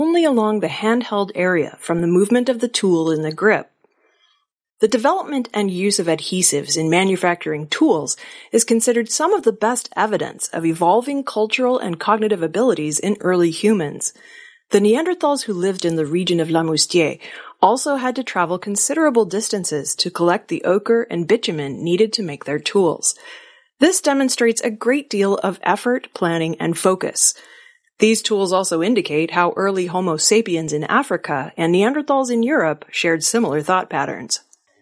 only along the handheld area from the movement of the tool in the grip. The development and use of adhesives in manufacturing tools is considered some of the best evidence of evolving cultural and cognitive abilities in early humans. The Neanderthals who lived in the region of La Moustier also had to travel considerable distances to collect the ochre and bitumen needed to make their tools. This demonstrates a great deal of effort, planning, and focus. These tools also indicate how early Homo sapiens in Africa and Neanderthals in Europe shared similar thought patterns.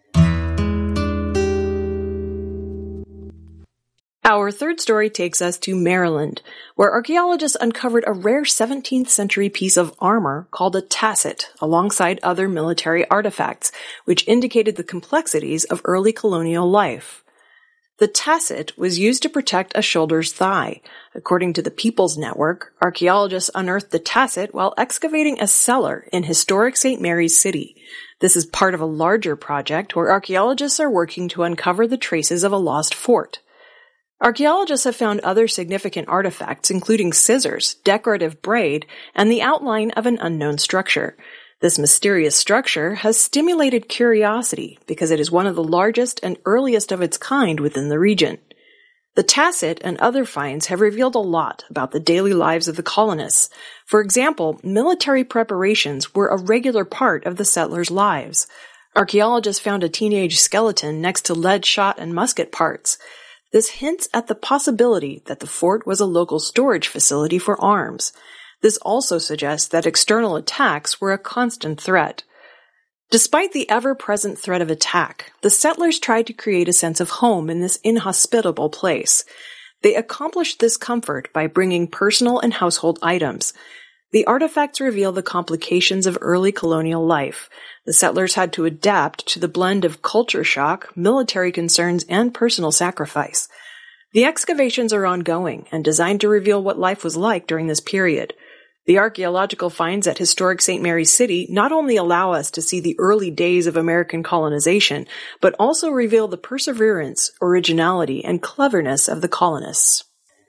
Our third story takes us to Maryland, where archaeologists uncovered a rare 17th century piece of armor called a tasset alongside other military artifacts, which indicated the complexities of early colonial life. The tasset was used to protect a shoulder's thigh. According to the People's Network, archaeologists unearthed the tasset while excavating a cellar in historic St. Mary's City. This is part of a larger project where archaeologists are working to uncover the traces of a lost fort. Archaeologists have found other significant artifacts, including scissors, decorative braid, and the outline of an unknown structure. This mysterious structure has stimulated curiosity because it is one of the largest and earliest of its kind within the region. The tasset and other finds have revealed a lot about the daily lives of the colonists. For example, military preparations were a regular part of the settlers' lives. Archaeologists found a teenage skeleton next to lead shot and musket parts. This hints at the possibility that the fort was a local storage facility for arms. This also suggests that external attacks were a constant threat. Despite the ever-present threat of attack, the settlers tried to create a sense of home in this inhospitable place. They accomplished this comfort by bringing personal and household items. The artifacts reveal the complications of early colonial life. The settlers had to adapt to the blend of culture shock, military concerns, and personal sacrifice. The excavations are ongoing and designed to reveal what life was like during this period. The archaeological finds at historic St. Mary's City not only allow us to see the early days of American colonization, but also reveal the perseverance, originality, and cleverness of the colonists.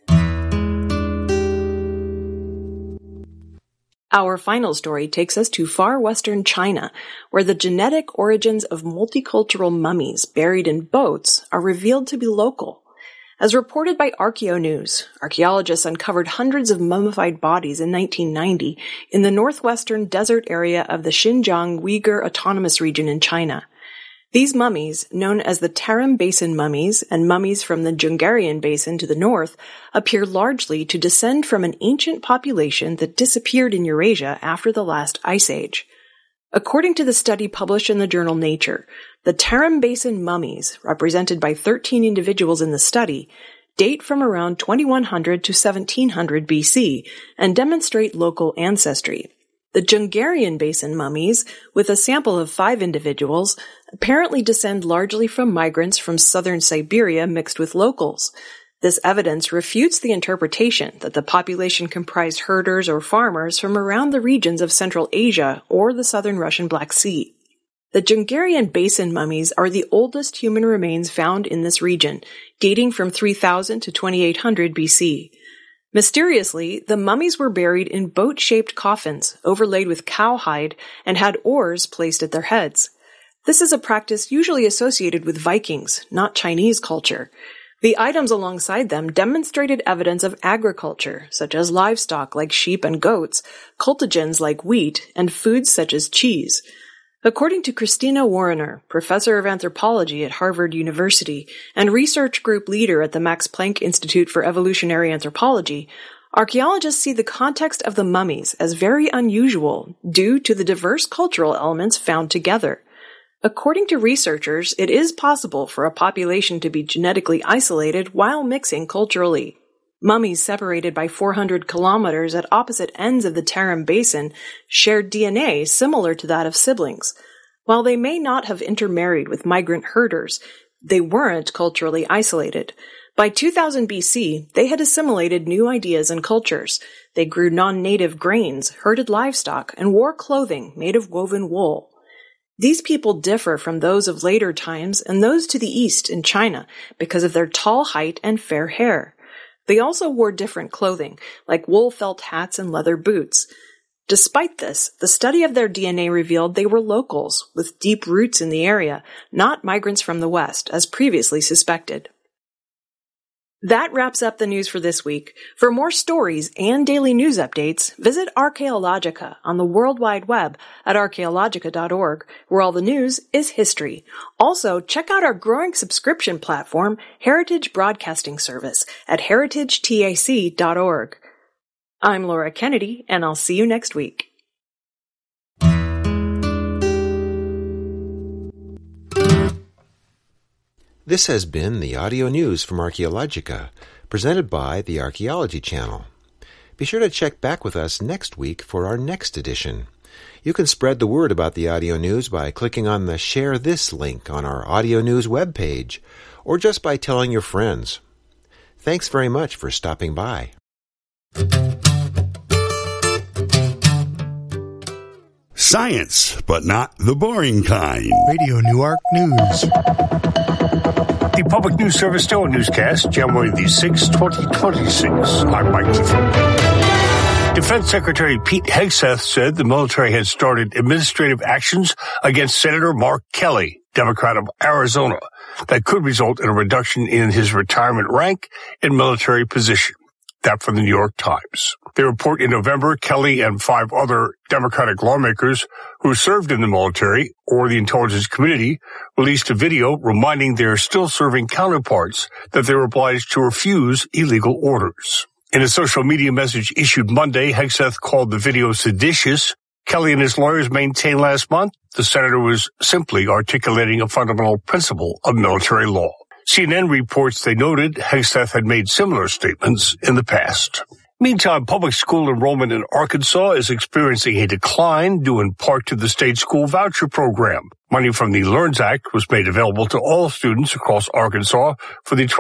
Our final story takes us to far western China, where the genetic origins of multicultural mummies buried in boats are revealed to be local. As reported by ArchaeoNews, archaeologists uncovered hundreds of mummified bodies in 1990 in the northwestern desert area of the Xinjiang Uyghur Autonomous Region in China. These mummies, known as the Tarim Basin mummies and mummies from the Jungarian Basin to the north, appear largely to descend from an ancient population that disappeared in Eurasia after the last ice age. According to the study published in the journal Nature, the Tarim Basin mummies, represented by 13 individuals in the study, date from around 2100 to 1700 BC and demonstrate local ancestry. The Jungarian Basin mummies, with a sample of 5 individuals, apparently descend largely from migrants from southern Siberia mixed with locals. This evidence refutes the interpretation that the population comprised herders or farmers from around the regions of Central Asia or the southern Russian Black Sea. The Jungarian Basin mummies are the oldest human remains found in this region, dating from 3000 to 2800 BC. Mysteriously, the mummies were buried in boat-shaped coffins overlaid with cowhide and had oars placed at their heads. This is a practice usually associated with Vikings, not Chinese culture. The items alongside them demonstrated evidence of agriculture, such as livestock like sheep and goats, cultigens like wheat, and foods such as cheese. According to Christina Warrener, professor of anthropology at Harvard University and research group leader at the Max Planck Institute for Evolutionary Anthropology, archaeologists see the context of the mummies as very unusual due to the diverse cultural elements found together. According to researchers, it is possible for a population to be genetically isolated while mixing culturally. Mummies separated by 400 kilometers at opposite ends of the Tarim Basin shared DNA similar to that of siblings. While they may not have intermarried with migrant herders, they weren't culturally isolated. By 2000 BC, they had assimilated new ideas and cultures. They grew non-native grains, herded livestock, and wore clothing made of woven wool. These people differ from those of later times and those to the east in China because of their tall height and fair hair. They also wore different clothing, like wool felt hats and leather boots. Despite this, the study of their DNA revealed they were locals, with deep roots in the area, not migrants from the West, as previously suspected. That wraps up the news for this week. For more stories and daily news updates, visit Archaeologica on the World Wide Web at archaeologica.org, where all the news is history. Also, check out our growing subscription platform, Heritage Broadcasting Service, at heritagetac.org. I'm Laura Kennedy, and I'll see you next week. This has been the audio news from Archaeologica, presented by the Archaeology Channel. Be sure to check back with us next week for our next edition. You can spread the word about the audio news by clicking on the Share This link on our audio news webpage, or just by telling your friends. Thanks very much for stopping by. Science, but not the boring kind. Radio Newark News. The Public News Service Daily Newscast, January the 6th, 2026. I'm Mike Clifford. Defense Secretary Pete Hegseth said the military had started administrative actions against Senator Mark Kelly, Democrat of Arizona, that could result in a reduction in his retirement rank and military position. That from the New York Times. They report in November, Kelly and 5 other Democratic lawmakers who served in the military or the intelligence community released a video reminding their still serving counterparts that they were obliged to refuse illegal orders. In a social media message issued Monday, Hegseth called the video seditious. Kelly and his lawyers maintained last month the senator was simply articulating a fundamental principle of military law. CNN reports they noted Hegseth had made similar statements in the past. Meantime, public school enrollment in Arkansas is experiencing a decline due in part to the state school voucher program. Money from the LEARNS Act was made available to all students across Arkansas for the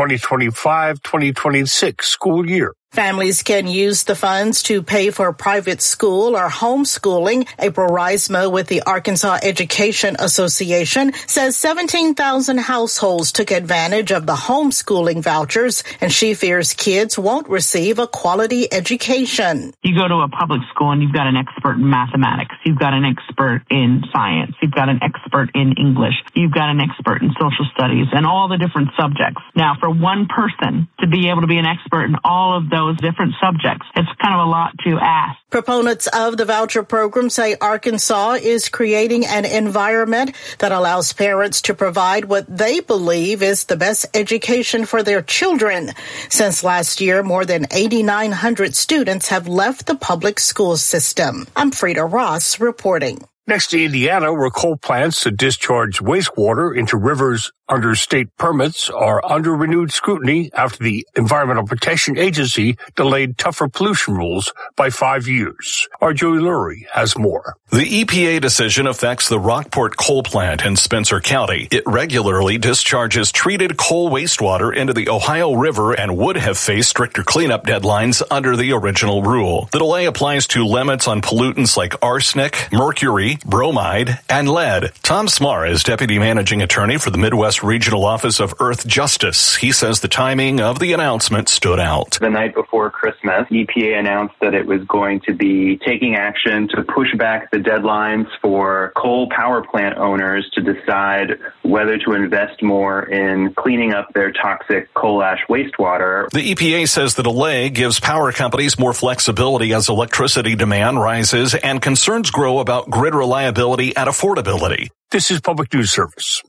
2025-2026 school year. Families can use the funds to pay for private school or homeschooling. April Reisma with the Arkansas Education Association says 17,000 households took advantage of the homeschooling vouchers, and she fears kids won't receive a quality education. You go to a public school and you've got an expert in mathematics, you've got an expert in science, you've got an expert in English, you've got an expert in social studies and all the different subjects. Now, for one person to be able to be an expert in all of those different subjects, it's kind of a lot to ask. Proponents of the voucher program say Arkansas is creating an environment that allows parents to provide what they believe is the best education for their children. Since last year, more than 8,900 students have left the public school system. I'm Frida Ross reporting. Next to Indiana, where coal plants that discharge wastewater into rivers under state permits are under renewed scrutiny after the Environmental Protection Agency delayed tougher pollution rules by 5 years. Our Joey Lurie has more. The EPA decision affects the Rockport coal plant in Spencer County. It regularly discharges treated coal wastewater into the Ohio River and would have faced stricter cleanup deadlines under the original rule. The delay applies to limits on pollutants like arsenic, mercury, bromide, and lead. Tom Smar is Deputy Managing Attorney for the Midwest Regional Office of Earth Justice. He says the timing of the announcement stood out. The night before Christmas, EPA announced that it was going to be taking action to push back the deadlines for coal power plant owners to decide whether to invest more in cleaning up their toxic coal ash wastewater. The EPA says the delay gives power companies more flexibility as electricity demand rises and concerns grow about grid reliability and affordability. This is Public News Service.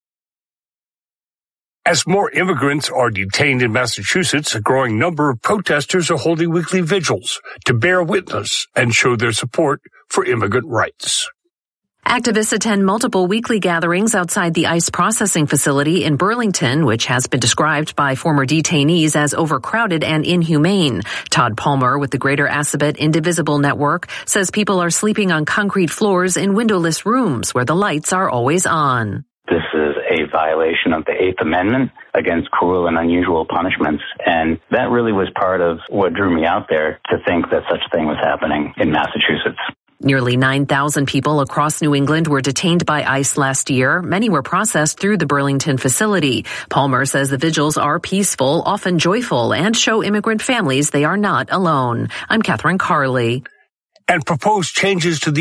As more immigrants are detained in Massachusetts, a growing number of protesters are holding weekly vigils to bear witness and show their support for immigrant rights. Activists attend multiple weekly gatherings outside the ICE processing facility in Burlington, which has been described by former detainees as overcrowded and inhumane. Todd Palmer with the Greater Assabet Indivisible Network says people are sleeping on concrete floors in windowless rooms where the lights are always on. This is a violation of the Eighth Amendment against cruel and unusual punishments, and that really was part of what drew me out there to think that such a thing was happening in Massachusetts. Nearly 9,000 people across New England were detained by ICE last year. Many were processed through the Burlington facility. Palmer says the vigils are peaceful, often joyful, and show immigrant families they are not alone. I'm Catherine Carley. and proposed changes to the